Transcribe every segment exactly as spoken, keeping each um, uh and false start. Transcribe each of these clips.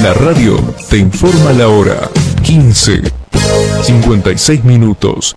La radio te informa la hora. quince, cincuenta y seis minutos.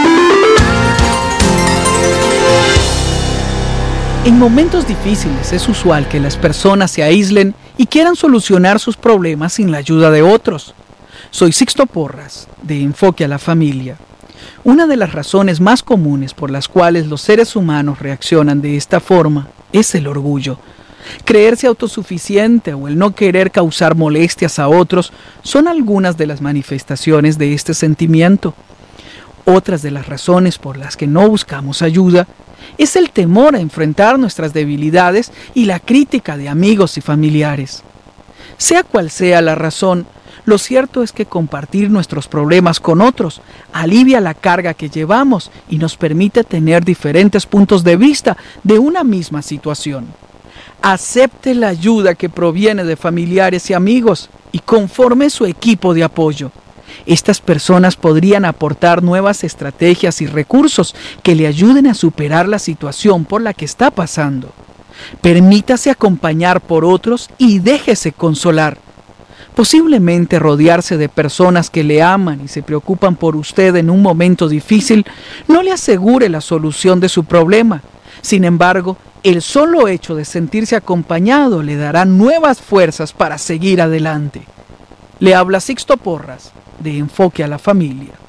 En momentos difíciles es usual que las personas se aíslen y quieran solucionar sus problemas sin la ayuda de otros. Soy Sixto Porras, de Enfoque a la Familia. Una de las razones más comunes por las cuales los seres humanos reaccionan de esta forma es el orgullo. Creerse autosuficiente o el no querer causar molestias a otros son algunas de las manifestaciones de este sentimiento. Otras de las razones por las que no buscamos ayuda es el temor a enfrentar nuestras debilidades y la crítica de amigos y familiares. Sea cual sea la razón, lo cierto es que compartir nuestros problemas con otros alivia la carga que llevamos y nos permite tener diferentes puntos de vista de una misma situación. Acepte la ayuda que proviene de familiares y amigos y conforme su equipo de apoyo. Estas personas podrían aportar nuevas estrategias y recursos que le ayuden a superar la situación por la que está pasando. Permítase acompañar por otros y déjese consolar. Posiblemente rodearse de personas que le aman y se preocupan por usted en un momento difícil no le asegure la solución de su problema. Sin embargo, el solo hecho de sentirse acompañado le dará nuevas fuerzas para seguir adelante. Le habla Sixto Porras, de Enfoque a la Familia.